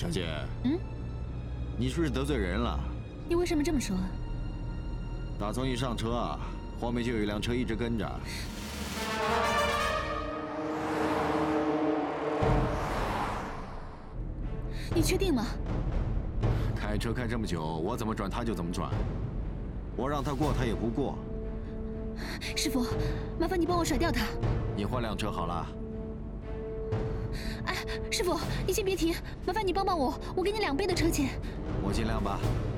小姐， 嗯， 你是不是得罪人了？ 你为什么这么说？ 大葱一上车啊，后面就有一辆车一直跟着。 你确定吗？ 开车开这么久，我怎么转他就怎么转，我让他过他也不过。 师傅，麻烦你帮我甩掉他。 你换辆车好了。 哎，师傅，你先别停，麻烦你帮帮我，我给你2倍的车钱。 我尽量吧。